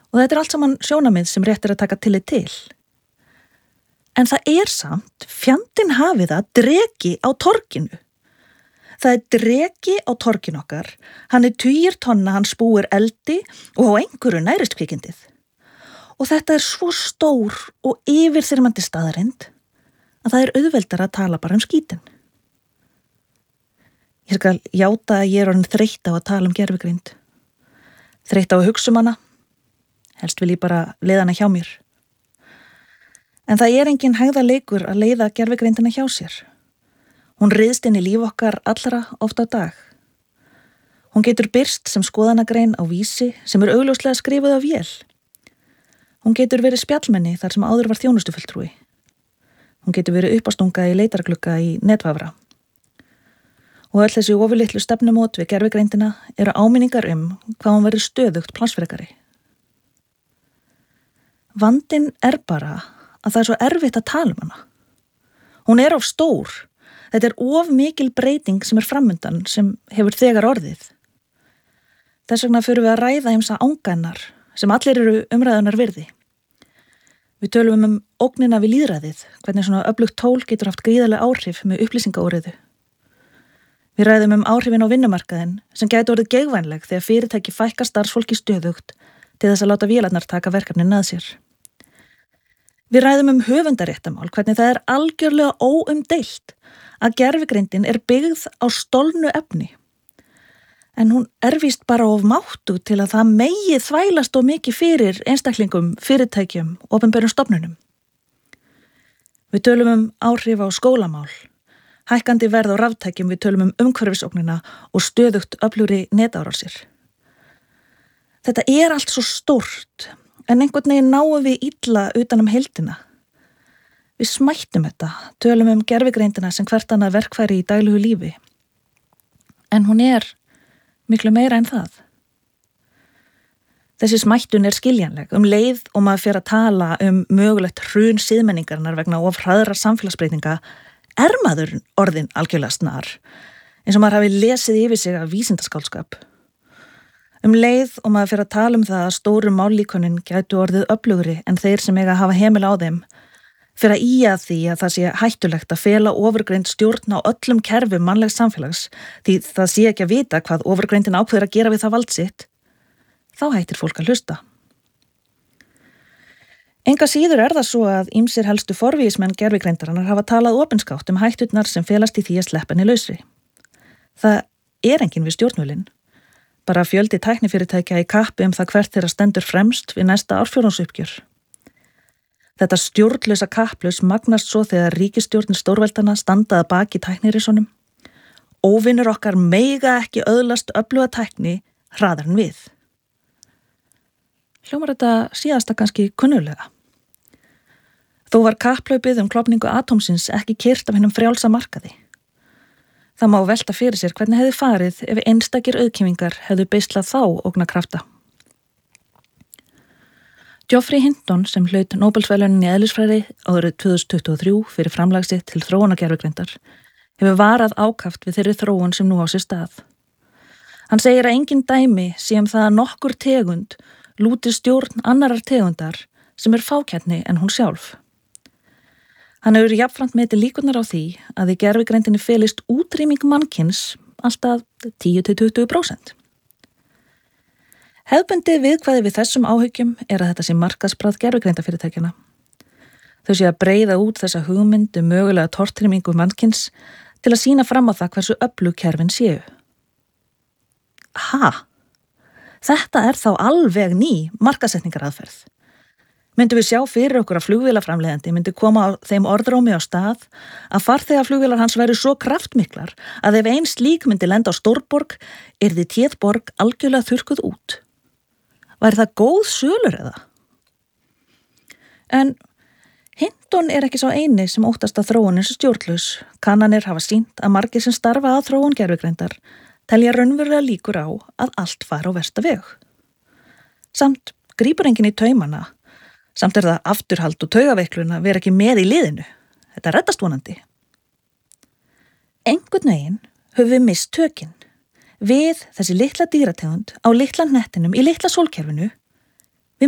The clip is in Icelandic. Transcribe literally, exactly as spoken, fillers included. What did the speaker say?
Og þetta er allt saman sjónamið sem rétt er að taka tillit til. En það er samt fjandinn hafiða dreki á torginu. Það er dreki á torginu okkar, hann er tugir tonna, hann spúir eldi og á einhverju nærist kvikindið. Og þetta er svo stór og yfirþyrmandi staðarind að það er auðveldar að tala bara um skítinn. Ég skal játa að ég er orðin þreytt á að tala um gervigreind. Þreytt á að hugsa um hana, helst vil ég bara leiða hana hjá mér. En það er engin hægðarleikur að leiða gervigreindina hjá sér. Hún ryðst inn í líf okkar allra oft á dag. Hún getur birst sem skoðanagrein á vísi sem er augljóslega skrifuð á vél. Hún getur verið spjallmenni þar sem áður var þjónustufulltrúi. Hún getur verið uppástunga í leitarglugga í netvafra. Og öll þessi ofurlitlu stefnumót við gervigreindina eru áminningar um hvað hún verður stöðugt plansfrekari. Vandinn er bara að það er svo erfitt að tala um hana. Hún er of stór. Þetta er of mikil breyting sem er framundan sem hefur þegar orðið. Þess vegna fyrir við að ræða heimsa ángannar sem allir eru umræðunar virði. Við tölum um ógnina við lýðræðið, hvernig svona öflugt tól getur haft gríðarleg áhrif með upplýsingaóriðu. Við ræðum um áhrifin á vinnumarkaðin sem gæti orðið geigvænleg þegar fyrirtæki fækka starfsfólki stöðugt til þess að láta vélarnar taka verkefnin að sér. Við ræðum um höfundaréttamál, hvernig það er algjörlega óumdeilt að gervigreindin er byggð á stolnu efni. En hún er víst bara of máttu til að það megi þvælast of mikið fyrir einstaklingum, fyrirtækjum, opinberum stofnunum. Við tölum um áhrif á skólamál, hækkandi verð á raftækjum, við tölum um umhverfisógnina og stöðugt öflugri netárásir. Þetta er allt svo stórt, en einhvern veginn náum við illa utan um heildina. Við smættum þetta, tölum um gervigreindina sem hvert annað verkfæri í daglugu lífi. En hún er miklu meira en það. Þessi smættun er skiljanleg, um leið og maður fer að tala um mögulegt hrun siðmenningarinnar vegna of hraðra samfélagsbreytinga, er maður orðin algjörlega snar, eins og maður hafi lesið yfir sig af vísindaskálskap. Um leið og maður fer að tala um það að stóru mállíkönin gætu orðið öflugri en þeir sem eiga að hafa heimil á þeim, fyrir að ýja því að það sé hættulegt að fela ofurgreind stjórn á öllum kerfum mannlegs samfélags því það sé ekki að vita hvað ofurgreindin ákveður að gera við það vald sitt, þá hættir fólk að hlusta. Enga síður er það svo að ýmsir helstu forvígismenn gervigreindarinnar hafa talað opinskátt um hætturnar sem felast í því að sleppa henni lausri. Það er enginn við stjórnvölinn, bara fjöldi tæknifyrirtækja í kappi um það hvert þeirra stendur fremst við næsta árfjórðungsuppgjör. Þetta stjórnlausa kapplaus magnast svo þegar ríkisstjórnir stórveldana standaða baki tæknirisonum. Óvinur okkar mega ekki öðlast öfluga tækni hraðar en við. Hljómar þetta síðasta kannski kunnulega. Þó var kapplaupið um klofningu atómsins ekki keyrt af hinum frjálsa markaði. Það má velta fyrir sér hvernig hefði farið ef einstakir auðkýfingar hefðu beislað þá ógnarkrafta. Geoffrey Hinton sem hlaut Nóbelsverðlaunin í eðlisfræði árið tvö þúsund tuttugu og þrjú fyrir framlag sitt til þróunargervigreindar hefur varað ákaft við þeirri þróun sem nú á sér stað. Hann segir að engin dæmi sé um það að nokkur tegund lúti stjórn annarar tegundar sem er fákjarni en hún sjálf. Hann hefur jafnframt metið líkurnar á því að í gervigreindinni felist útrýming mannkins alltaf tíu til tuttugu prósent. Hefðbundið viðkvæði við þessum áhyggjum er að þetta sé markaðsbragð gervigreindafyrirtækjana. Þau sé að breiða út þessa hugmynd um mögulega tortrýmingu mannkins til að sýna fram á það hversu öflug kerfin séu. Ha? Þetta er þá alveg ný markaðssetningaraðferð. Myndum við sjá fyrir okkur að flugvélaframleiðandi myndi koma á þeim orðrómi á stað að farþegaflugvélar hans væru svo kraftmiklar að ef ein slík myndi lenda á stórborg yrði téðborg algjörlega þurrkuð út. Væri það góð sölur eða? En Hinton er ekki sá eini sem óttast að þróunin sé stjórnlaus. Kannanir hafa sýnt að margir sem starfa að þróun gervigreindar telja raunverulega líkur á að allt fari á versta veg. Samt grípur enginn í taumana. Samt er það afturhald og taugaveiklun að vera ekki með í liðinu. Þetta reddast vonandi. Einhvern veginn höfum við misst tökin. Við, þessi litla dýrategund, á litla hnettinum í litla sólkerfinu,